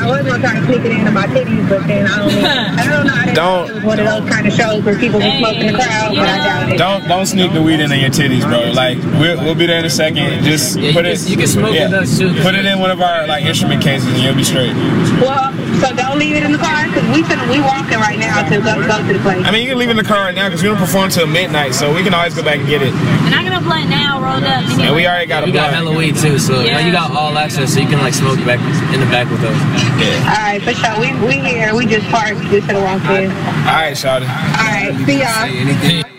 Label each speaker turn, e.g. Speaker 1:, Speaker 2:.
Speaker 1: was gonna try to sneak it into my titties, but then I don't know. I
Speaker 2: Don't.
Speaker 1: It was one of those kind of shows where people be smoking in the crowd, but I doubt it.
Speaker 2: Don't sneak the weed into your titties, bro. Like we'll be there in a second. Just put it.
Speaker 3: You can smoke with us too.
Speaker 2: Put it in one of our like instrument cases, and you'll be straight.
Speaker 1: Well, so don't leave it in the car because we walking right now to go to the place.
Speaker 2: I mean, you can leave it in the car right now because we don't perform till midnight, so we can always go back and get it.
Speaker 4: And I'm gonna blunt now, rolled up.
Speaker 2: And we already got a blunt.
Speaker 3: We got hella weed too, so you got all access, so you can like smoke back in the back with us.
Speaker 1: Yeah. All right, for sure. We here. We just parked. We should have walked in.
Speaker 2: All right, shawty.
Speaker 1: All right, see y'all.